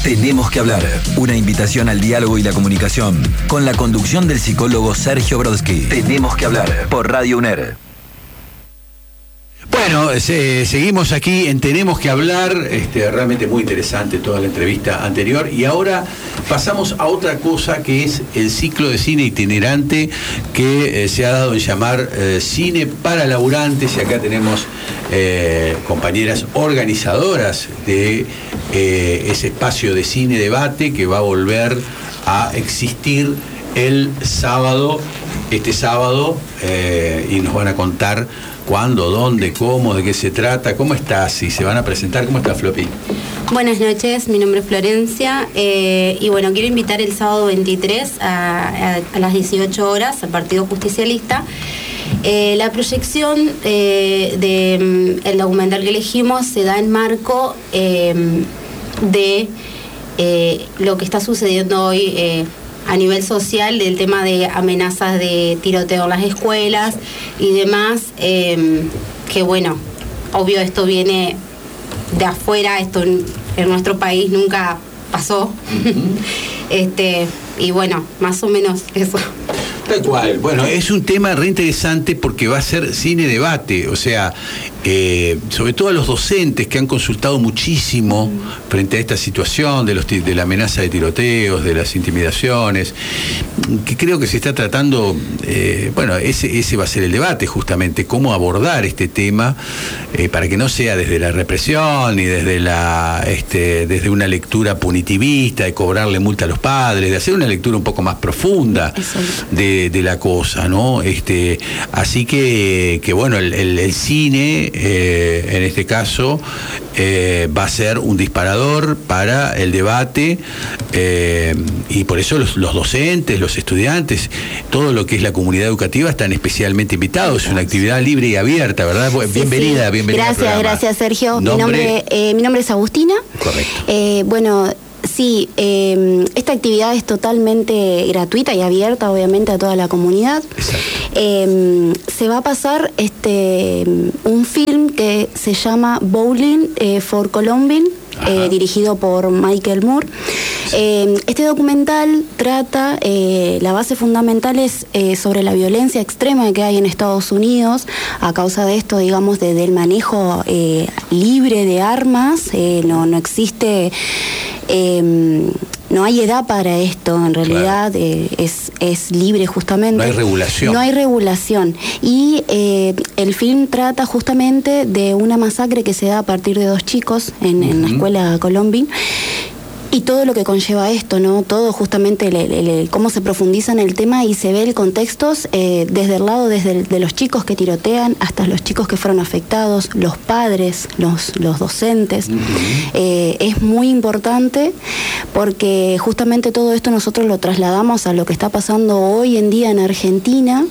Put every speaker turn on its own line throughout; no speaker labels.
Tenemos que hablar. Una invitación al diálogo y la comunicación. Con la conducción del psicólogo Sergio Brodsky. Tenemos que hablar por Radio UNER.
Bueno, seguimos aquí en Tenemos que hablar, realmente muy interesante toda la entrevista anterior, y ahora pasamos a otra cosa que es el ciclo de cine itinerante que se ha dado en llamar Cine para Laburantes, y acá tenemos compañeras organizadoras de ese espacio de cine debate que va a volver a existir el sábado, este sábado, y nos van a contar cuándo, dónde, cómo, de qué se trata. ¿Cómo estás? Y se van a presentar. ¿Cómo estás, Floppy?
Buenas noches, mi nombre es Florencia, y bueno, quiero invitar el sábado 23 a las 18 horas al Partido Justicialista. La proyección del documental que elegimos se da en marco de lo que está sucediendo hoy a nivel social, del tema de amenazas de tiroteo en las escuelas y demás, que bueno, obvio esto viene de afuera, esto en nuestro país nunca pasó. Y bueno, más o menos eso.
Tal cual. Bueno, es un tema re interesante porque va a ser cine debate, o sea, sobre todo a los docentes que han consultado muchísimo frente a esta situación de la amenaza de tiroteos, de las intimidaciones, que creo que se está tratando, ese va a ser el debate justamente, cómo abordar este tema para que no sea desde la represión ni desde desde una lectura punitivista, de cobrarle multa a los padres, de hacer una lectura un poco más profunda de la cosa, ¿no? Así que bueno, el cine en este caso va a ser un disparador para el debate, y por eso los docentes, los estudiantes, todo lo que es la comunidad educativa están especialmente invitados. Es una actividad libre y abierta, ¿verdad? Bienvenida,
sí.
Bienvenida.
Gracias, Sergio. Mi nombre es Agustina.
Correcto.
Sí, esta actividad es totalmente gratuita y abierta, obviamente, a toda la comunidad. Se va a pasar un film que se llama Bowling for Columbine, dirigido por Michael Moore. Este documental trata, la base fundamental es sobre la violencia extrema que hay en Estados Unidos a causa de esto, digamos, del manejo libre de armas. No existe... no hay edad para esto, en realidad. Claro. Es libre justamente.
No hay regulación.
No hay regulación. Y el film trata justamente de una masacre que se da a partir de 2 chicos en la escuela Columbine. Y todo lo que conlleva esto, ¿no? Todo justamente cómo se profundiza en el tema y se ve el contexto desde el lado de los chicos que tirotean hasta los chicos que fueron afectados, los padres, los docentes. Es muy importante porque justamente todo esto nosotros lo trasladamos a lo que está pasando hoy en día en Argentina,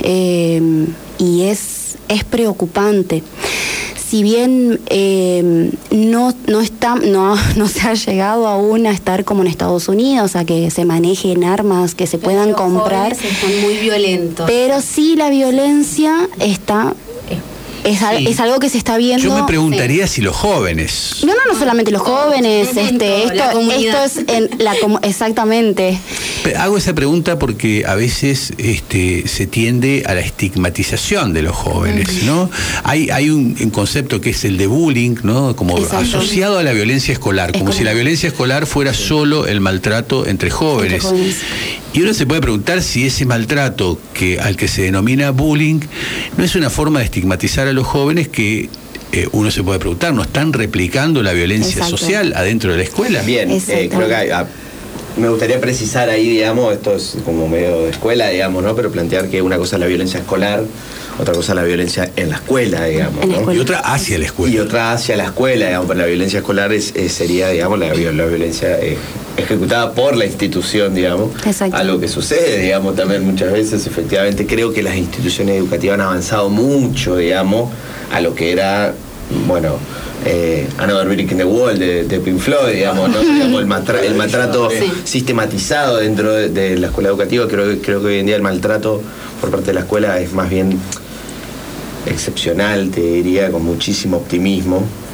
y es preocupante. Si bien no se ha llegado aún a estar como en Estados Unidos, a que se manejen armas, que se puedan comprar. Están muy violentos. Pero sí la violencia está... Es algo que se está viendo.
Yo me preguntaría si los jóvenes.
No solamente los jóvenes, esto es exactamente.
Hago esa pregunta porque a veces se tiende a la estigmatización de los jóvenes, ¿no? Hay un concepto que es el de bullying, ¿no? Como asociado a la violencia escolar, como si la violencia escolar fuera solo el maltrato entre jóvenes. Y uno se puede preguntar si ese maltrato al que se denomina bullying no es una forma de estigmatizar a los jóvenes que uno se puede preguntar, ¿no están replicando la violencia social adentro de la escuela?
Bien, creo que me gustaría precisar ahí, digamos, esto es como medio de escuela, digamos, ¿no? Pero plantear que una cosa es la violencia escolar, otra cosa es la violencia en la escuela, digamos, ¿no?
Y otra hacia la escuela.
Y otra hacia la escuela, digamos, pero la violencia escolar sería, digamos, la violencia ejecutada por la institución, digamos.
Exacto.
Algo que sucede, digamos, también muchas veces. Efectivamente, creo que las instituciones educativas han avanzado mucho, digamos, a lo que era, bueno, Another Brick in the Wall de Pink Floyd, digamos, ¿no? Digamos, el maltrato sistematizado dentro de la escuela educativa. Creo que hoy en día el maltrato por parte de la escuela es más bien excepcional, te diría, con muchísimo optimismo.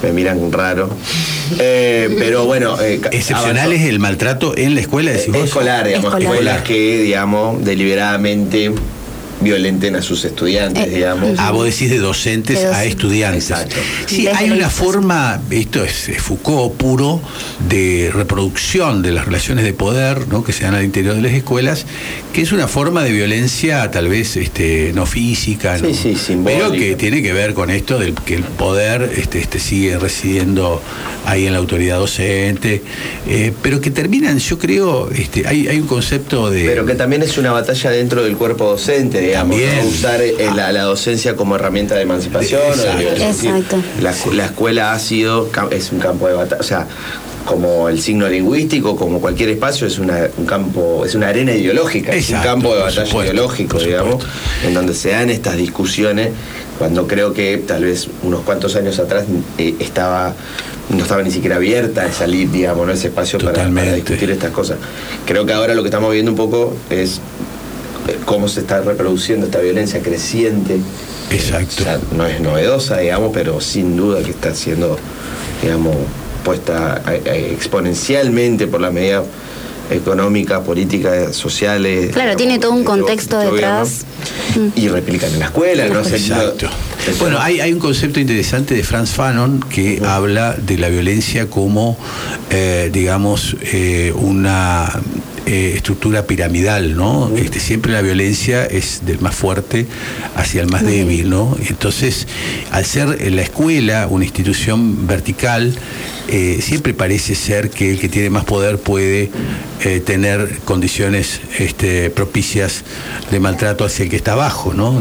me miran raro. Pero bueno.
Excepcional es el maltrato en la escuela, decís vos.
Escolar, digamos, escuelas que, digamos, deliberadamente violenten a sus estudiantes, digamos.
Vos decís de docentes a estudiantes.
Exacto.
Sí, hay una forma, esto es Foucault puro, de reproducción de las relaciones de poder, ¿no?, que se dan al interior de las escuelas, que es una forma de violencia tal vez no física, ¿no?
Sí, simbólica.
Pero que tiene que ver con esto del que el poder sigue residiendo ahí en la autoridad docente, pero que terminan, yo creo, hay un concepto de...
Pero que también es una batalla dentro del cuerpo docente, digamos,
también,
¿no? Usar la docencia como herramienta de emancipación.
Exacto.
La escuela es un campo de batalla, o sea, como el signo lingüístico, como cualquier espacio, es un campo, es una arena ideológica.
Exacto,
es un campo de batalla ideológico, digamos, en donde se dan estas discusiones, cuando creo que tal vez unos cuantos años atrás no estaba ni siquiera abierta a salir, digamos, ¿no?, ese espacio para discutir estas cosas. Creo que ahora lo que estamos viendo un poco es cómo se está reproduciendo esta violencia creciente.
Exacto.
O sea, no es novedosa, digamos, pero sin duda que está siendo, digamos, puesta exponencialmente por las medidas económicas, políticas, sociales.
Claro, digamos, tiene todo un contexto detrás.
Y replican en la escuela, ¿no?
Exacto. Bueno, hay un concepto interesante de Frantz Fanon que habla de la violencia como, digamos, una estructura piramidal, ¿no? Siempre la violencia es del más fuerte hacia el más débil, ¿no? Entonces, al ser la escuela una institución vertical, siempre parece ser que el que tiene más poder puede tener condiciones propicias de maltrato hacia el que está abajo, ¿no?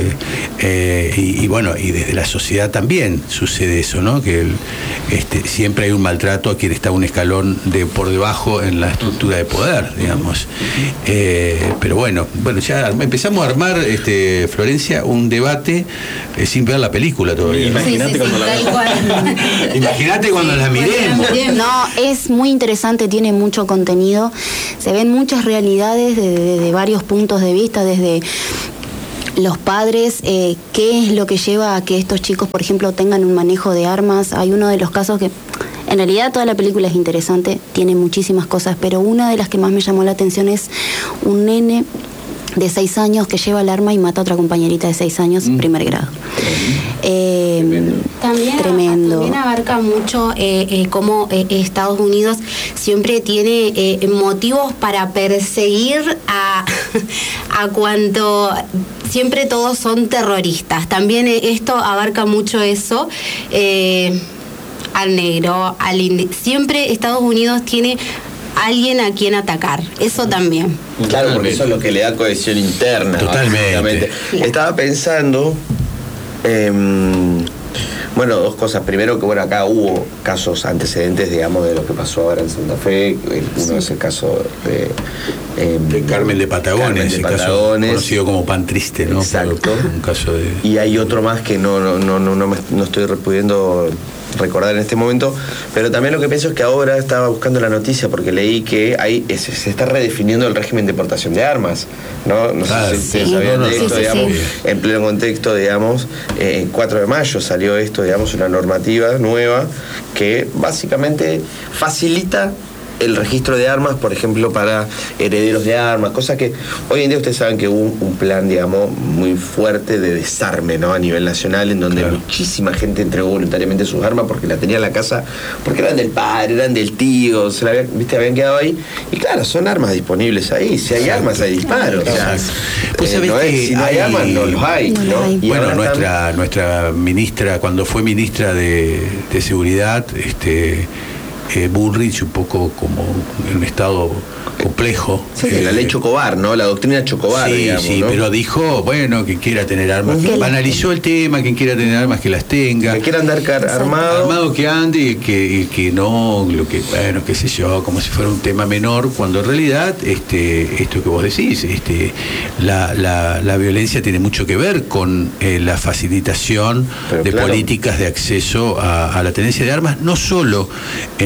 Y bueno, y desde la sociedad también sucede eso, ¿no? Que siempre hay un maltrato a quien está un escalón por debajo en la estructura de poder, digamos. Pero bueno, ya empezamos a armar, Florencia, un debate sin ver la película todavía, ¿no?
Imagínate
cuando la miremos.
No, es muy interesante, tiene mucho contenido, se ven muchas realidades de varios puntos de vista, desde los padres, qué es lo que lleva a que estos chicos, por ejemplo, tengan un manejo de armas. Hay uno de los casos que, en realidad toda la película es interesante, tiene muchísimas cosas, pero una de las que más me llamó la atención es un nene de 6 años que lleva el arma y mata a otra compañerita de 6 años, primer grado. Tremendo.
También abarca mucho cómo Estados Unidos siempre tiene motivos para perseguir a cuanto... Siempre todos son terroristas. También esto abarca mucho eso. Al negro, al indio. Siempre Estados Unidos tiene alguien a quien atacar. Eso también.
Claro, porque eso es lo que le da cohesión interna.
Totalmente.
Estaba pensando... bueno, dos cosas. Primero que acá hubo casos antecedentes, digamos, de lo que pasó ahora en Santa Fe. Uno es el caso de
Carmen de Patagones, ese caso conocido como Pan Triste, ¿no?
Exacto.
Un caso de...
Y hay otro más que no estoy pudiendo recordar en este momento, pero también lo que pienso es que ahora estaba buscando la noticia porque leí que se está redefiniendo el régimen de portación de armas, ¿no? No sé si ustedes sabían de esto, digamos, en pleno contexto, digamos, 4 de mayo salió esto, digamos, una normativa nueva que básicamente facilita el registro de armas, por ejemplo, para herederos de armas, cosas que hoy en día ustedes saben que hubo un plan, digamos, muy fuerte de desarme, ¿no?, a nivel nacional, en donde muchísima gente entregó voluntariamente sus armas porque la tenía en la casa, porque eran del padre, eran del tío, habían quedado ahí, y claro, son armas disponibles ahí, si hay armas hay disparos, o sea,
pues
si no hay armas no los hay, ¿no?
Y bueno, nuestra ministra, cuando fue ministra de Seguridad, Bullrich, un poco como en un estado complejo.
Sí, la ley Chocobar, ¿no? La doctrina Chocobar, digamos, ¿no?
Pero dijo, bueno, quien quiera tener armas, banalizó el tema, quien quiera tener armas que las tenga.
Que quiera andar armado
que ande y que no, qué sé yo, como si fuera un tema menor, cuando en realidad, esto que vos decís, la violencia tiene mucho que ver con la facilitación políticas de acceso a la tenencia de armas, no solo en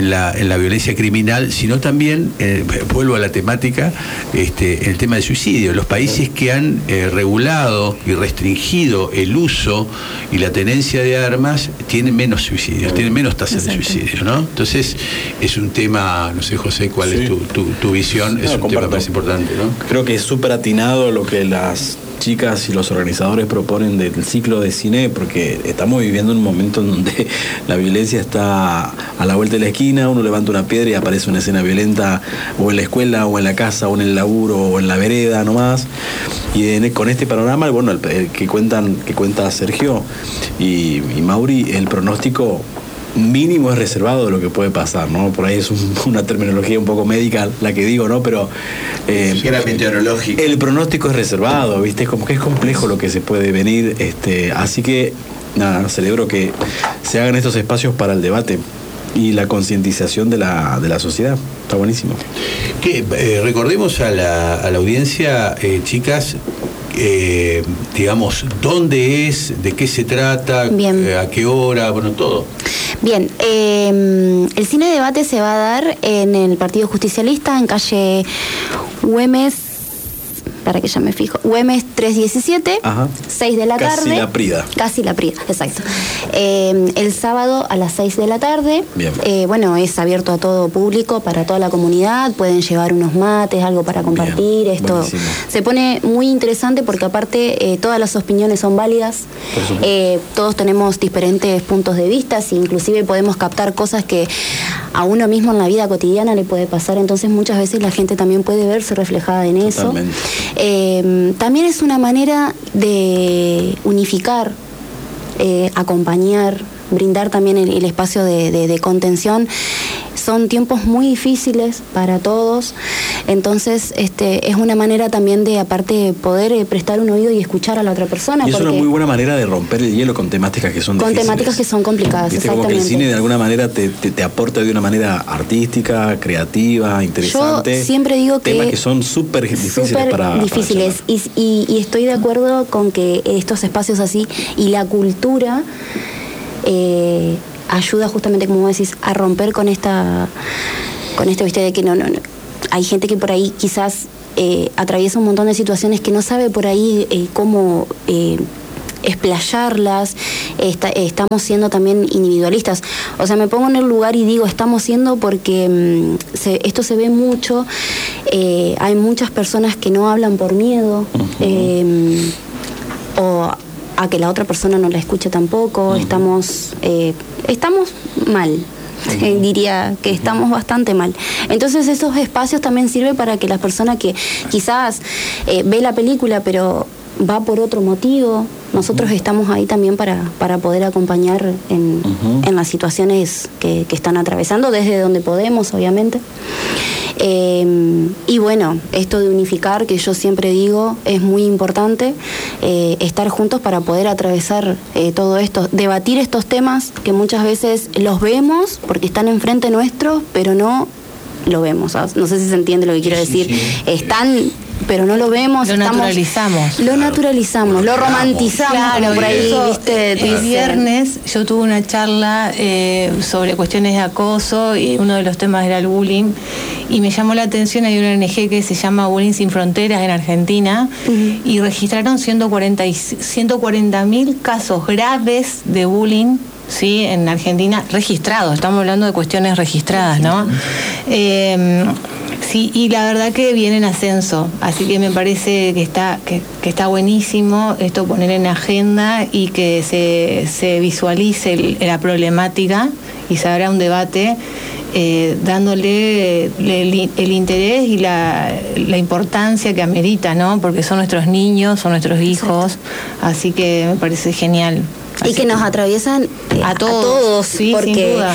en la violencia criminal, sino también, vuelvo a la temática, el tema del suicidio. Los países que han regulado y restringido el uso y la tenencia de armas tienen menos suicidios, tienen menos tasas de suicidio, ¿no? Entonces, es un tema, no sé, José, ¿cuál es tu visión? Es un tema que parece importante, ¿no?
Creo que es súper atinado lo que las chicas y los organizadores proponen del ciclo de cine, porque estamos viviendo un momento en donde la violencia está a la vuelta de la esquina. Uno levanta una piedra y aparece una escena violenta, o en la escuela, o en la casa, o en el laburo, o en la vereda nomás. Y con este panorama, bueno, el que cuenta Sergio y Mauri, el pronóstico mínimo es reservado de lo que puede pasar, ¿no? Por ahí es una terminología un poco médica la que digo, ¿no? Pero
era meteorológico.
El pronóstico es reservado, ¿viste? Es como que es complejo lo que se puede venir, así que nada, celebro que se hagan estos espacios para el debate y la concientización de la sociedad. Está buenísimo.
Recordemos a la audiencia, chicas, digamos, dónde es, de qué se trata, a qué hora, bueno, todo.
Bien, el cine debate se va a dar en el Partido Justicialista, en calle Güemes, para que ya me fijo, Güemes 317, 6 de la tarde. Casi la Prida, exacto. El sábado a las 6 de la tarde.
Bien.
Bueno, es abierto a todo público, para toda la comunidad, pueden llevar unos mates, algo para compartir. Bien. Esto buenísimo. Se pone muy interesante porque aparte todas las opiniones son válidas, todos tenemos diferentes puntos de vista, inclusive podemos captar cosas que a uno mismo en la vida cotidiana le puede pasar, entonces muchas veces la gente también puede verse reflejada en eso. También es una manera de unificar, acompañar, brindar también el espacio de contención. Son tiempos muy difíciles para todos, entonces es una manera también de, aparte, poder prestar un oído y escuchar a la otra persona.
Y es una muy buena manera de romper el hielo con temáticas que son
difíciles. Con temáticas que son complicadas,
¿viste? Como que el cine de alguna manera te aporta de una manera artística, creativa, interesante.
Yo siempre digo que
temas que son súper difíciles para
y estoy de acuerdo con que estos espacios así y la cultura ayuda justamente, como vos decís, a romper con esto, viste, de que no. Hay gente que por ahí quizás atraviesa un montón de situaciones que no sabe por ahí cómo explayarlas. Estamos siendo también individualistas. O sea, me pongo en el lugar y digo, estamos siendo porque esto se ve mucho. Hay muchas personas que no hablan por miedo, o a que la otra persona no la escuche tampoco. Estamos mal. Diría que estamos bastante mal. Entonces esos espacios también sirven para que la persona que quizás ve la película pero va por otro motivo, nosotros estamos ahí también para poder acompañar en las situaciones que están atravesando desde donde podemos, obviamente. Y bueno, esto de unificar, que yo siempre digo, es muy importante, estar juntos para poder atravesar todo esto, debatir estos temas que muchas veces los vemos porque están enfrente nuestro, pero no lo vemos. No sé si se entiende lo que quiero decir. Están, pero no lo vemos.
Lo naturalizamos,
lo romantizamos,
claro,
por ahí,
eso,
¿viste?
El viernes yo tuve una charla sobre cuestiones de acoso y uno de los temas era el bullying, y me llamó la atención, hay una ONG que se llama Bullying Sin Fronteras en Argentina, y registraron 140.000 casos graves de bullying, ¿sí?, en Argentina, registrados. Estamos hablando de cuestiones registradas, ¿no? Sí, y la verdad que viene en ascenso, así que me parece que está buenísimo esto, poner en agenda y que se visualice la problemática y se abra un debate, dándole el interés y la importancia que amerita, ¿no? Porque son nuestros niños, son nuestros hijos, así que me parece genial.
Y que nos atraviesan a todos,
sí,
porque
sin duda.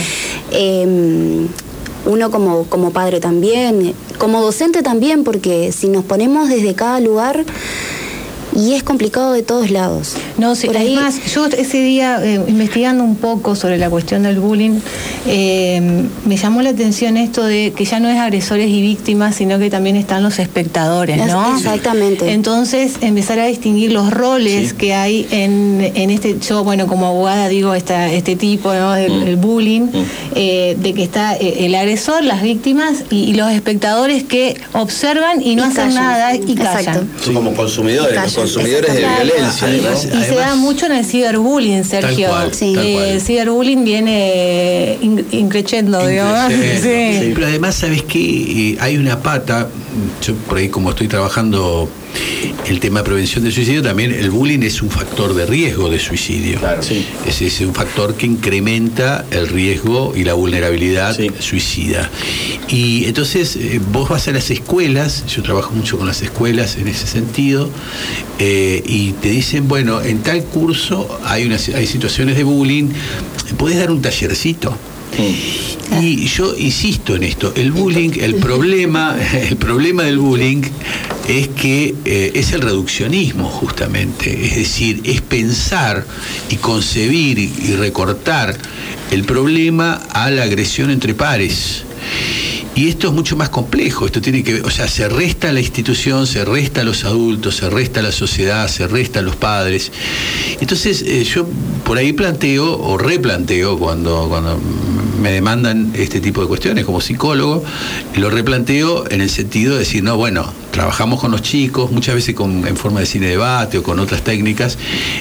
Uno como padre también, como docente también, porque si nos ponemos desde cada lugar, Y es complicado de todos lados.
No, sí,
Por ahí,
además, yo ese día, investigando un poco sobre la cuestión del bullying, me llamó la atención esto de que ya no es agresores y víctimas, sino que también están los espectadores, ¿no?
Exactamente.
Entonces, empezar a distinguir los roles que hay en este, yo, bueno, como abogada digo, este tipo, ¿no? El bullying, de que está el agresor, las víctimas y los espectadores que observan y no hacen nada y callan.
Son como consumidores, los consumidores de violencia.
Además,
Y se da mucho en el ciberbullying, Sergio.
Tal cual,
Sí.
tal cual.
El ciberbullying viene increciendo, digamos.
Increciendo.
Sí.
Pero además, ¿sabes qué? Hay una pata, yo por ahí como estoy trabajando el tema de prevención de suicidio, también el bullying es un factor de riesgo de suicidio.
Claro.
Sí.
Es un factor que incrementa el riesgo y la vulnerabilidad suicida. Y entonces vos vas a las escuelas, yo trabajo mucho con las escuelas en ese sentido, y te dicen, bueno, en tal curso hay situaciones de bullying, ¿podés dar un tallercito? Y yo insisto en esto, el bullying, el problema del bullying es que es el reduccionismo justamente, es decir, es pensar y concebir y recortar el problema a la agresión entre pares. Y esto es mucho más complejo, esto tiene que ver, o sea, se resta a la institución, se resta a los adultos, se resta a la sociedad, se resta a los padres. Entonces yo por ahí planteo o replanteo cuando me demandan este tipo de cuestiones como psicólogo, lo replanteo en el sentido de decir, no, bueno, trabajamos con los chicos, muchas veces en forma de cine debate o con otras técnicas,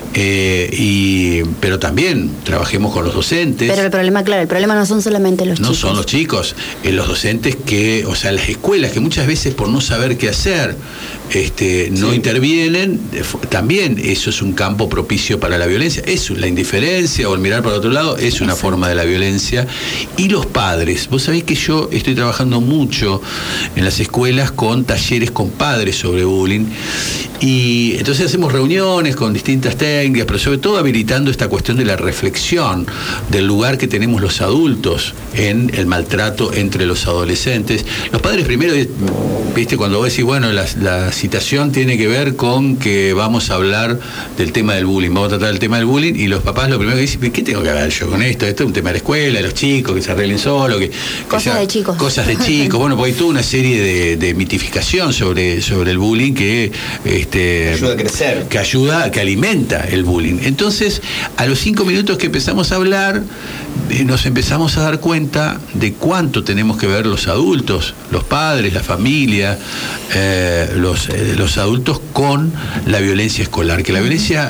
pero también trabajemos con los docentes.
pero el problema no son solamente los chicos.
No son los chicos, los docentes o sea, las escuelas que muchas veces por no saber qué hacer, no intervienen, también eso es un campo propicio para la violencia. La indiferencia o el mirar para otro lado es una forma de la violencia. Y los padres, vos sabés que yo estoy trabajando mucho en las escuelas con talleres con padres sobre bullying, y entonces hacemos reuniones con distintas técnicas, pero sobre todo habilitando esta cuestión de la reflexión del lugar que tenemos los adultos en el maltrato entre los adolescentes. Los padres primero, viste, cuando vos decís, bueno, la citación tiene que ver con que vamos a hablar del tema del bullying, vamos a tratar el tema del bullying, y los papás lo primero que dicen, ¿qué tengo que ver yo con esto? Esto es un tema de la escuela, de los chicos, que se arreglen solos,
Cosas de chicos.
Cosas de chicos, bueno, porque hay toda una serie de mitificación sobre el bullying que
ayuda a crecer,
que alimenta el bullying. Entonces, a los 5 minutos que empezamos a hablar, nos empezamos a dar cuenta de cuánto tenemos que ver los adultos, los padres, la familia, los adultos con la violencia escolar, que la violencia